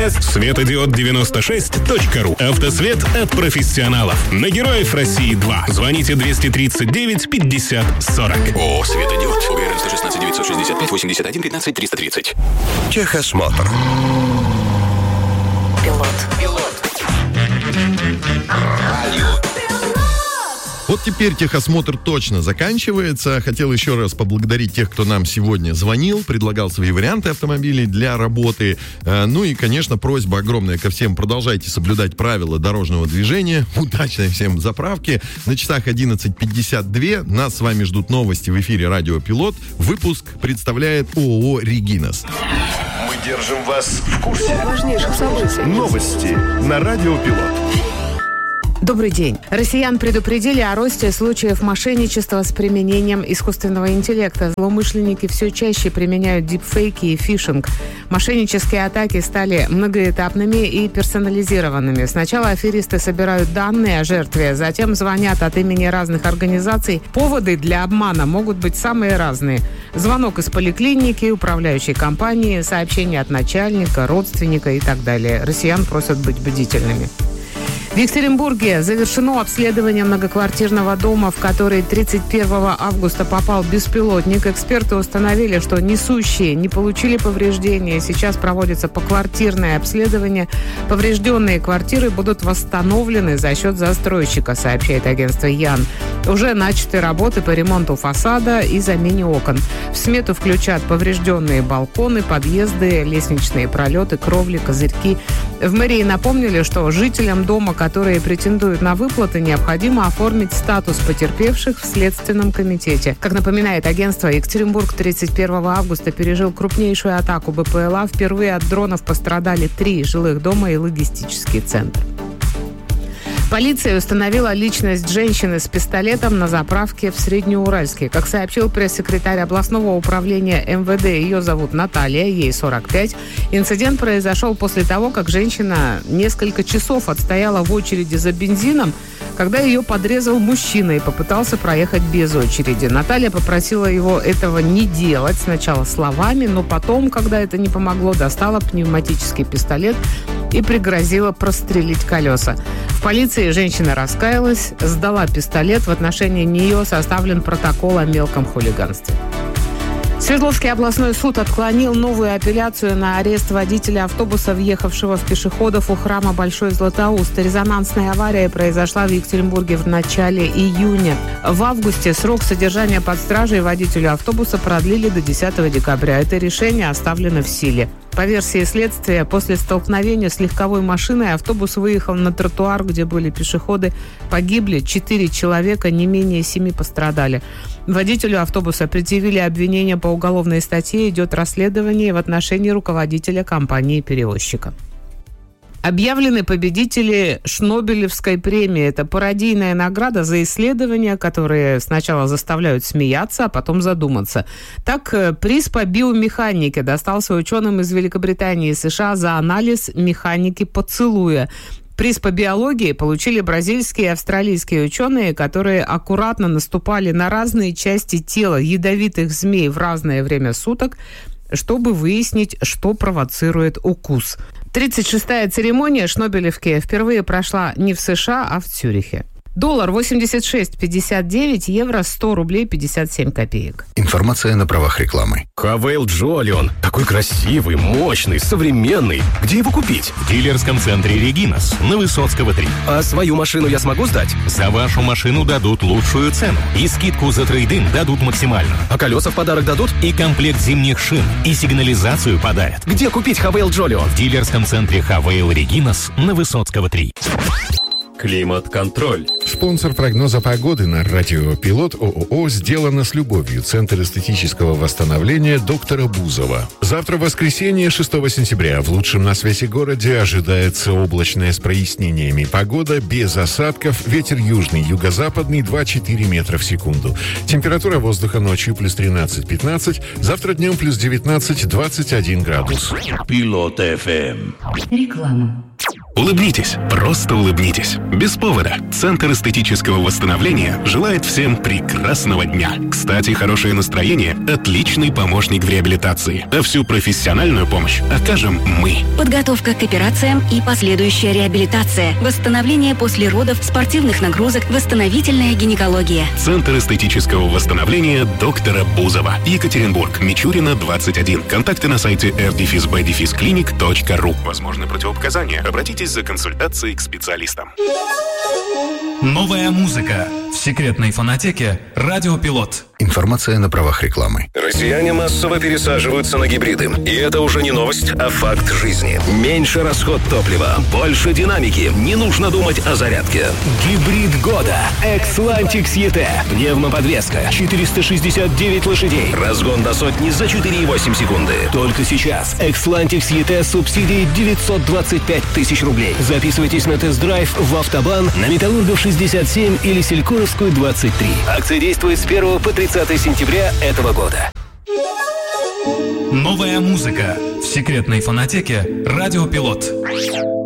Светодиод96.ру. Автосвет от профессионалов. На Героев России 2. Звоните 239 50 40. ООО «Светодиод». УГРН 116 965 81 15 330. Техосмотр. Пилот. Радио. Вот теперь техосмотр точно заканчивается. Хотел еще раз поблагодарить тех, кто нам сегодня звонил, предлагал свои варианты автомобилей для работы. Ну и, конечно, просьба огромная ко всем. Продолжайте соблюдать правила дорожного движения. Удачной всем заправки. На часах 11:52. Нас с вами ждут новости в эфире «Радио Пилот». Выпуск представляет ООО «Регинас». Мы держим вас в курсе Важнейших событий. Новости на Радио Пилот. Добрый день. Россиян предупредили о росте случаев мошенничества с применением искусственного интеллекта. Злоумышленники все чаще применяют дипфейки и фишинг. Мошеннические атаки стали многоэтапными и персонализированными. Сначала аферисты собирают данные о жертве, затем звонят от имени разных организаций. Поводы для обмана могут быть самые разные. Звонок из поликлиники, управляющей компании, сообщение от начальника, родственника и так далее. Россиян просят быть бдительными. В Екатеринбурге завершено обследование многоквартирного дома, в который 31 августа попал беспилотник. Эксперты установили, что несущие не получили повреждения. Сейчас проводится поквартирное обследование. Поврежденные квартиры будут восстановлены за счет застройщика, сообщает агентство Ян. Уже начаты работы по ремонту фасада и замене окон. В смету включат поврежденные балконы, подъезды, лестничные пролеты, кровли, козырьки. В мэрии напомнили, что жителям дома, которые претендуют на выплаты, необходимо оформить статус потерпевших в Следственном комитете. Как напоминает агентство, Екатеринбург 31 августа пережил крупнейшую атаку БПЛА. Впервые от дронов пострадали 3 жилых дома и логистический центр. Полиция установила личность женщины с пистолетом на заправке в Среднеуральске. Как сообщил пресс-секретарь областного управления МВД, ее зовут Наталья, ей 45. Инцидент произошел после того, как женщина несколько часов отстояла в очереди за бензином, когда ее подрезал мужчина и попытался проехать без очереди. Наталья попросила его этого не делать, сначала словами, но потом, когда это не помогло, достала пневматический пистолет и пригрозила прострелить колеса. В полиции женщина раскаялась, сдала пистолет. В отношении нее составлен протокол о мелком хулиганстве. Свердловский областной суд отклонил новую апелляцию на арест водителя автобуса, въехавшего в пешеходов у храма Большой Златоуст. Резонансная авария произошла в Екатеринбурге в начале июня. В августе срок содержания под стражей водителю автобуса продлили до 10 декабря. Это решение оставлено в силе. По версии следствия, после столкновения с легковой машиной автобус выехал на тротуар, где были пешеходы. Погибли 4 человека, не менее 7 пострадали. Водителю автобуса предъявили обвинение по уголовной статье. Идет расследование в отношении руководителя компании-перевозчика. Объявлены победители Шнобелевской премии. Это пародийная награда за исследования, которые сначала заставляют смеяться, а потом задуматься. Так, приз по биомеханике достался ученым из Великобритании и США за анализ механики поцелуя. Приз по биологии получили бразильские и австралийские ученые, которые аккуратно наступали на разные части тела ядовитых змей в разное время суток, чтобы выяснить, что провоцирует укус. 36-я церемония Шнобелевки впервые прошла не в США, а в Цюрихе. Доллар 86,59, евро 100 рублей 57 копеек. Информация на правах рекламы. Хавейл Джолион. Такой красивый, мощный, современный. Где его купить? В дилерском центре «Регинас» на Высоцкого 3. А свою машину я смогу сдать? За вашу машину дадут лучшую цену. И скидку за трейд-ин дадут максимально. А колеса в подарок дадут? И комплект зимних шин. И сигнализацию подарят. Где купить Хавейл Джолион? В дилерском центре «Хавейл Регинас» на Высоцкого 3. Климат-контроль. Спонсор прогноза погоды на радио «Пилот» ООО «Сделано с любовью». Центр эстетического восстановления доктора Бузова. Завтра, воскресенье, 6 сентября, в лучшем на свете городе ожидается облачное с прояснениями. Погода без осадков, ветер южный, юго-западный 2-4 метра в секунду. Температура воздуха ночью плюс 13-15, завтра днем плюс 19-21 градус. Пилот ФМ. Реклама. Улыбнитесь, просто улыбнитесь. Без повода. Центр эстетического восстановления желает всем прекрасного дня. Кстати, хорошее настроение – отличный помощник в реабилитации. А всю профессиональную помощь окажем мы. Подготовка к операциям и последующая реабилитация. Восстановление после родов, спортивных нагрузок, восстановительная гинекология. Центр эстетического восстановления доктора Бузова. Екатеринбург, Мичурина, 21. Контакты на сайте r-b-clinic.ru. Возможны противопоказания. Обратитесь за консультацией к специалистам. Новая музыка в секретной фонотеке «Радио Пилот». Информация на правах рекламы. Россияне массово пересаживаются на гибриды. И это уже не новость, а факт жизни. Меньше расход топлива, больше динамики. Не нужно думать о зарядке. Гибрид года. Xlantix ET. Пневмоподвеска. 469 лошадей. Разгон до сотни за 4,8 секунды. Только сейчас. Xlantix ET с субсидией 925 тысяч рублей. Записывайтесь на тест-драйв в Автобан на Металлургов 67 или Селькоровскую 23. Акция действует с 1 по 30 сентября этого года. Новая музыка в секретной фонотеке «Радио Пилот».